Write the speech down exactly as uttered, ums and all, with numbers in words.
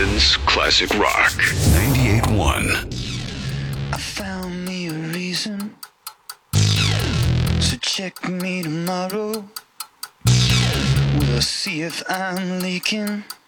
London's classic rock. ninety-eight point one. I found me a reason, so check me tomorrow. We'll see if I'm leaking.